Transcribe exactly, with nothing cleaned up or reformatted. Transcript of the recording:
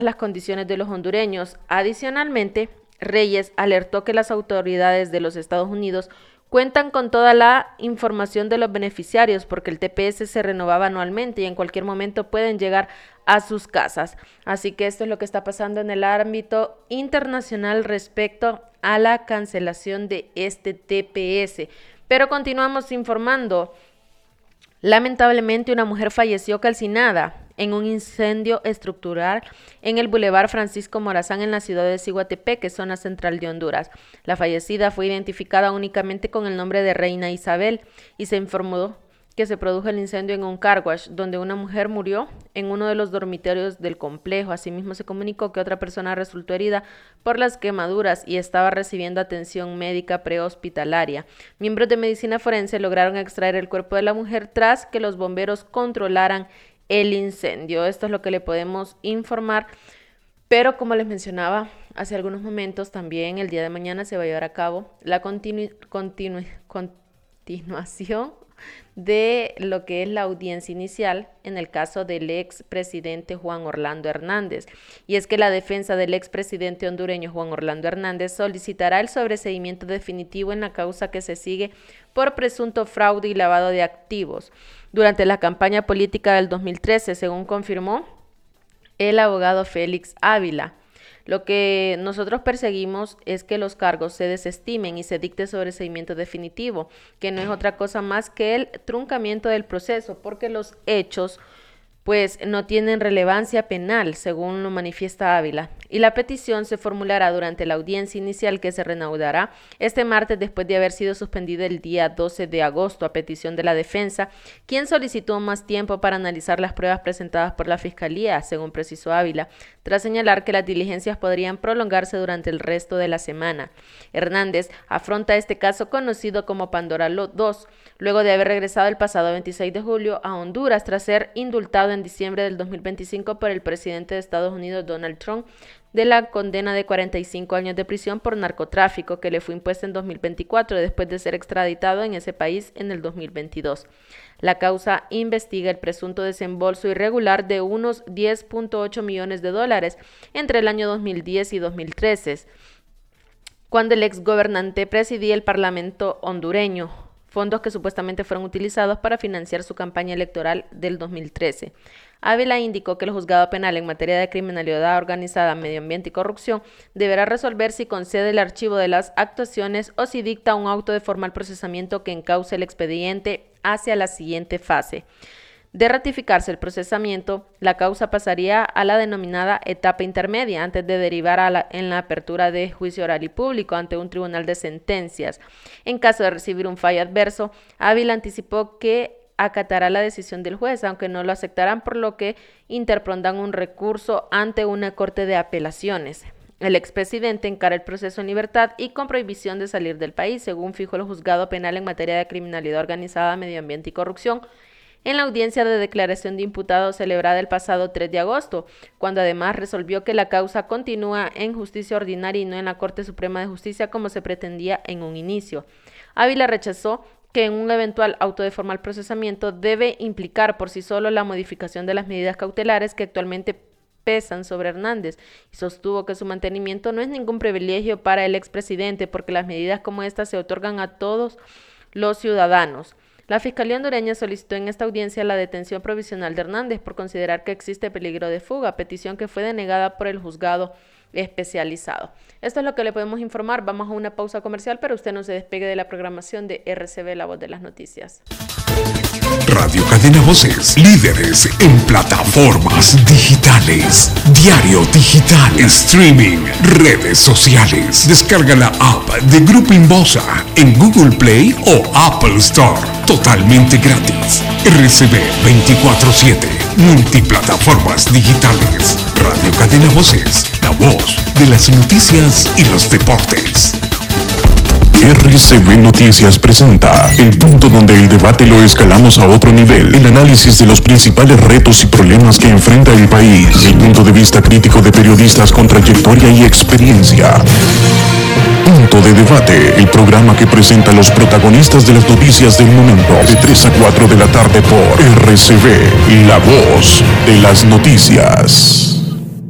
las condiciones de los hondureños. Adicionalmente, Reyes alertó que las autoridades de los Estados Unidos cuentan con toda la información de los beneficiarios porque el T P S se renovaba anualmente y en cualquier momento pueden llegar a sus casas. Así que esto es lo que está pasando en el ámbito internacional respecto a la cancelación de este T P S. Pero continuamos informando. Lamentablemente, una mujer falleció calcinada en un incendio estructural en el Boulevard Francisco Morazán en la ciudad de Ciguatepeque, zona central de Honduras. La fallecida fue identificada únicamente con el nombre de Reina Isabel y se informó que se produjo el incendio en un car wash, donde una mujer murió en uno de los dormitorios del complejo. Asimismo, se comunicó que otra persona resultó herida por las quemaduras y estaba recibiendo atención médica prehospitalaria. Miembros de medicina forense lograron extraer el cuerpo de la mujer tras que los bomberos controlaran el incendio. Esto es lo que le podemos informar, pero como les mencionaba hace algunos momentos, también el día de mañana se va a llevar a cabo la continu- continu- continuación de lo que es la audiencia inicial en el caso del expresidente Juan Orlando Hernández. Y es que la defensa del expresidente hondureño Juan Orlando Hernández solicitará el sobreseimiento definitivo en la causa que se sigue por presunto fraude y lavado de activos durante la campaña política del dos mil trece, según confirmó el abogado Félix Ávila. Lo que nosotros perseguimos es que los cargos se desestimen y se dicte sobreseimiento definitivo, que no es otra cosa más que el truncamiento del proceso, porque los hechos pues no tienen relevancia penal, según lo manifiesta Ávila, y la petición se formulará durante la audiencia inicial que se reanudará este martes después de haber sido suspendida el día doce de agosto a petición de la defensa, quien solicitó más tiempo para analizar las pruebas presentadas por la Fiscalía, según precisó Ávila, tras señalar que las diligencias podrían prolongarse durante el resto de la semana. Hernández afronta este caso conocido como Pandora dos, luego de haber regresado el pasado veintiséis de julio a Honduras tras ser indultado en diciembre del dos mil veinticinco por el presidente de Estados Unidos, Donald Trump, de la condena de cuarenta y cinco años de prisión por narcotráfico que le fue impuesta en dos mil veinticuatro después de ser extraditado en ese país en el dos mil veintidós. La causa investiga el presunto desembolso irregular de unos diez punto ocho millones de dólares entre el año dos mil diez y dos mil trece, cuando el exgobernante presidía el Parlamento hondureño, fondos que supuestamente fueron utilizados para financiar su campaña electoral del dos mil trece. Ávila indicó que el juzgado penal en materia de criminalidad organizada, medio ambiente y corrupción deberá resolver si concede el archivo de las actuaciones o si dicta un auto de formal procesamiento que encauce el expediente hacia la siguiente fase. De ratificarse el procesamiento, la causa pasaría a la denominada etapa intermedia antes de derivar a la, en la apertura de juicio oral y público ante un tribunal de sentencias. En caso de recibir un fallo adverso, Ávila anticipó que acatará la decisión del juez, aunque no lo aceptarán, por lo que interpondrán un recurso ante una corte de apelaciones. El expresidente encara el proceso en libertad y con prohibición de salir del país, según fijó el juzgado penal en materia de criminalidad organizada, medio ambiente y corrupción, en la audiencia de declaración de imputado celebrada el pasado tres de agosto, cuando además resolvió que la causa continúa en justicia ordinaria y no en la Corte Suprema de Justicia como se pretendía en un inicio. Ávila rechazó que en un eventual auto de formal procesamiento debe implicar por sí solo la modificación de las medidas cautelares que actualmente pesan sobre Hernández y sostuvo que su mantenimiento no es ningún privilegio para el expresidente porque las medidas como estas se otorgan a todos los ciudadanos. La Fiscalía hondureña solicitó en esta audiencia la detención provisional de Hernández por considerar que existe peligro de fuga, petición que fue denegada por el juzgado especializado. Esto es lo que le podemos informar. Vamos a una pausa comercial, pero usted no se despegue de la programación de R C B, La Voz de las Noticias. Radio Cadena Voces, líderes en plataformas digitales, diario digital, streaming, redes sociales. Descarga la app de Grupo Inbosa en Google Play o Apple Store, totalmente gratis. R C B veinticuatro siete, multiplataformas digitales. Radio Cadena Voces, la voz de las noticias y los deportes. R C B Noticias presenta el punto donde el debate lo escalamos a otro nivel, el análisis de los principales retos y problemas que enfrenta el país, el punto de vista crítico de periodistas con trayectoria y experiencia. Punto de Debate, el programa que presenta a los protagonistas de las noticias del momento, de tres a cuatro de la tarde por R C B, la voz de las noticias.